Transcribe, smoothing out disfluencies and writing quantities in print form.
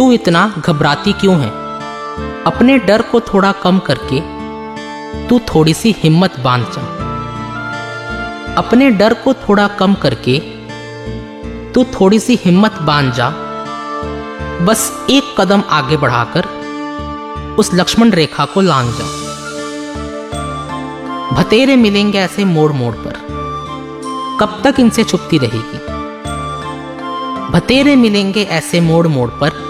तू इतना घबराती क्यों है? अपने डर को थोड़ा कम करके तू थोड़ी सी हिम्मत बांध जा। अपने डर को थोड़ा कम करके तू थोड़ी सी हिम्मत बांध जा। बस एक कदम आगे बढ़ाकर उस लक्ष्मण रेखा को लांघ जा। भतेरे मिलेंगे ऐसे मोड़ मोड़ पर, कब तक इनसे छुपती रहेगी? भतेरे मिलेंगे ऐसे मोड़ मोड़ पर,